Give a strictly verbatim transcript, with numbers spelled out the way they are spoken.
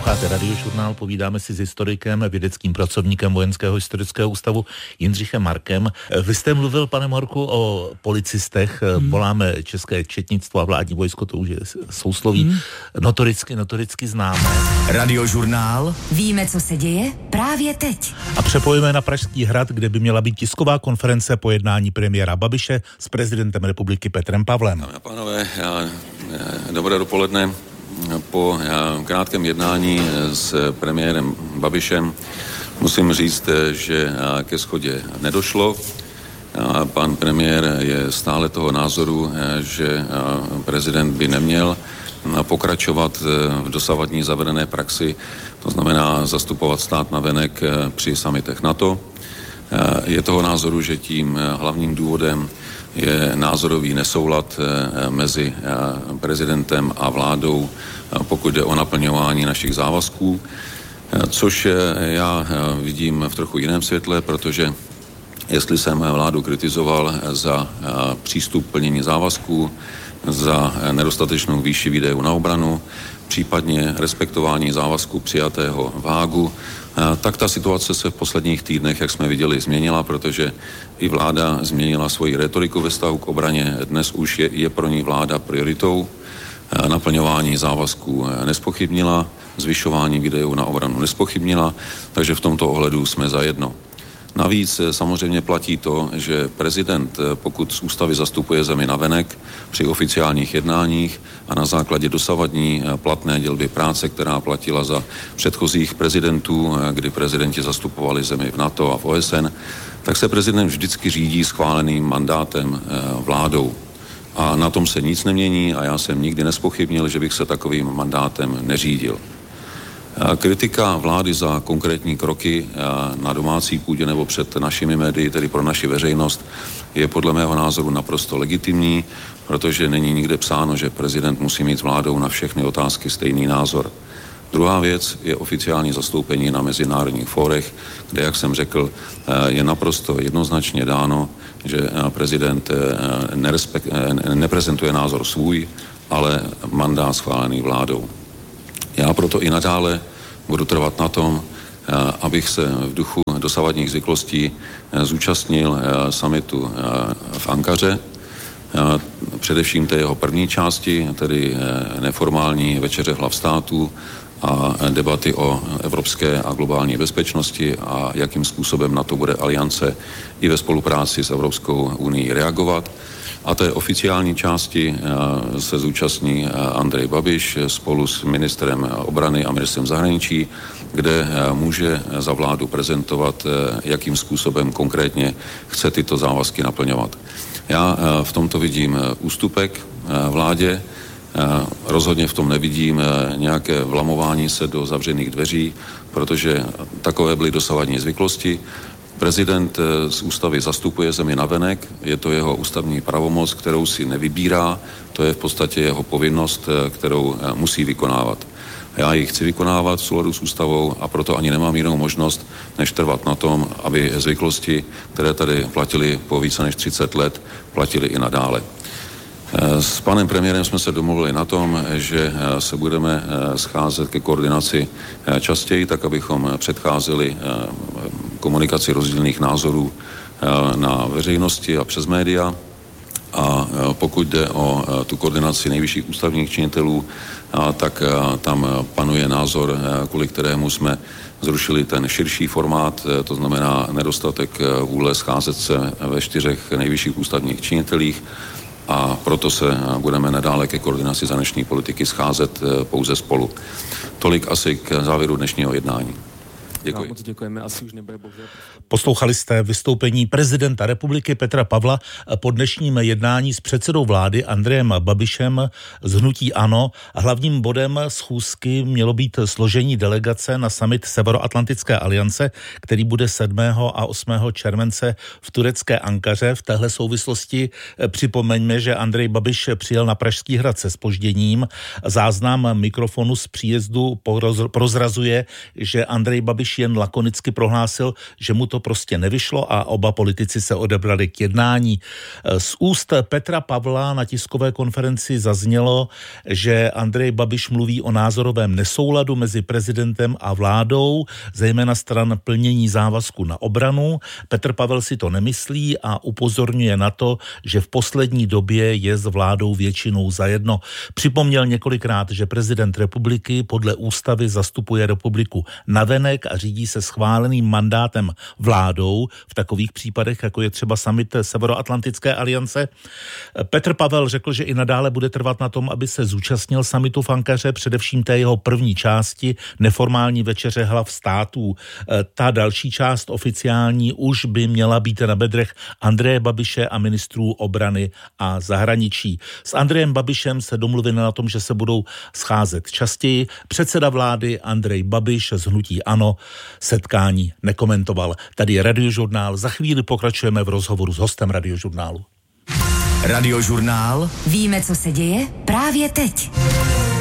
Posloucháte Radiožurnál, povídáme si s historikem, vědeckým pracovníkem Vojenského historického ústavu Jindřichem Markem. Vy jste mluvil, pane Marku, o policistech, hmm. voláme české četnictvo a vládní vojsko, to už je sousloví, hmm. notoricky, notoricky známé. Radiožurnál. Víme, co se děje právě teď. A přepojíme na Pražský hrad, kde by měla být tisková konference po jednání premiéra Babiše s prezidentem republiky Petrem Pavlem. Dámy a pánové, já, dobré dopoledne. Po krátkém jednání s premiérem Babišem musím říct, že ke shodě nedošlo. Pan premiér je stále toho názoru, že prezident by neměl pokračovat v dosavadní zavedené praxi, to znamená zastupovat stát navenek při summitech NATO. Je toho názoru, že tím hlavním důvodem je názorový nesoulad mezi prezidentem a vládou, pokud jde o naplňování našich závazků, což já vidím v trochu jiném světle, protože jestli jsem vládu kritizoval za přístup plnění závazků, za nedostatečnou výši výdajů na obranu, případně respektování závazku přijatého v Hágu, tak ta situace se v posledních týdnech, jak jsme viděli, změnila, protože i vláda změnila svoji retoriku ve vztahu k obraně. Dnes už je, je pro ní vláda prioritou. Naplňování závazků nespochybnila, zvyšování výdajů na obranu nespochybnila, takže v tomto ohledu jsme zajedno. Navíc samozřejmě platí to, že prezident, pokud z ústavy zastupuje zemi navenek při oficiálních jednáních a na základě dosavadní platné dělby práce, která platila za předchozích prezidentů, kdy prezidenti zastupovali zemi v NATO a v O S N, tak se prezident vždycky řídí schváleným mandátem vládou. A na tom se nic nemění a já jsem nikdy nespochybnil, že bych se takovým mandátem neřídil. Kritika vlády za konkrétní kroky na domácí půdě nebo před našimi médii, tedy pro naši veřejnost, je podle mého názoru naprosto legitimní, protože není nikde psáno, že prezident musí mít s vládou na všechny otázky stejný názor. Druhá věc je oficiální zastoupení na mezinárodních fórech, kde, jak jsem řekl, je naprosto jednoznačně dáno, že prezident neprezentuje názor svůj, ale mandát schválený vládou. Já proto i nadále budu trvat na tom, abych se v duchu dosavadních zvyklostí zúčastnil summitu v Ankaře, především té jeho první části, tedy neformální večeře hlav států a debaty o evropské a globální bezpečnosti a jakým způsobem na to bude aliance i ve spolupráci s Evropskou unií reagovat. A té oficiální části se zúčastní Andrej Babiš spolu s ministrem obrany a ministrem zahraničí, kde může za vládu prezentovat, jakým způsobem konkrétně chce tyto závazky naplňovat. Já v tomto vidím ústupek vládě, rozhodně v tom nevidím nějaké vlamování se do zavřených dveří, protože takové byly dosavadní zvyklosti. Prezident z ústavy zastupuje zemi navenek, je to jeho ústavní pravomoc, kterou si nevybírá, to je v podstatě jeho povinnost, kterou musí vykonávat. Já ji chci vykonávat v souladu s ústavou a proto ani nemám jinou možnost, než trvat na tom, aby zvyklosti, které tady platily po více než třicet let, platily i nadále. S panem premiérem jsme se domluvili na tom, že se budeme scházet ke koordinaci častěji, tak abychom předcházeli komunikaci rozdílných názorů na veřejnosti a přes média. A pokud jde o tu koordinaci nejvyšších ústavních činitelů, tak tam panuje názor, kvůli kterému jsme zrušili ten širší formát, to znamená nedostatek vůle scházet se ve čtyřech nejvyšších ústavních činitelích, a proto se budeme nadále ke koordinaci zahraniční politiky scházet pouze spolu. Tolik asi k závěru dnešního jednání. Děkuji. Moc děkujeme, asi už nebude bohužel. Poslouchali jste vystoupení prezidenta republiky Petra Pavla po dnešním jednání s předsedou vlády Andrejem Babišem z hnutí ANO. Hlavním bodem schůzky mělo být složení delegace na summit Severoatlantické aliance, který bude sedmého a osmého července v turecké Ankaře. V téhle souvislosti připomeňme, že Andrej Babiš přijel na Pražský hrad se zpožděním. Záznam mikrofonu z příjezdu prozrazuje, že Andrej Babiš Babiš jen lakonicky prohlásil, že mu to prostě nevyšlo a oba politici se odebrali k jednání. Z úst Petra Pavla na tiskové konferenci zaznělo, že Andrej Babiš mluví o názorovém nesouladu mezi prezidentem a vládou, zejména stran plnění závazku na obranu. Petr Pavel si to nemyslí a upozorňuje na to, že v poslední době je s vládou většinou zajedno. Připomněl několikrát, že prezident republiky podle ústavy zastupuje republiku navenek a řídí se schváleným mandátem vládou v takových případech, jako je třeba summit Severoatlantické aliance. Petr Pavel řekl, že i nadále bude trvat na tom, aby se zúčastnil summitu v Ankaře, především té jeho první části, neformální večeře hlav států. Ta další část oficiální už by měla být na bedrech Andreje Babiše a ministrů obrany a zahraničí. S Andrejem Babišem se domluvili na tom, že se budou scházet častěji. Předseda vlády Andrej Babiš z hnutí ANO setkání nekomentoval. Tady je Radiožurnál. Za chvíli pokračujeme v rozhovoru s hostem Radiožurnálu. Radiožurnál. Víme, co se děje právě teď.